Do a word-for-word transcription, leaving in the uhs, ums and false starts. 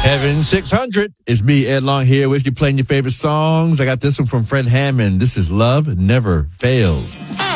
Heaven six hundred. It's me, Ed Long, here with you playing your favorite songs. I got this one from Fred Hammond. This is Love Never Fails.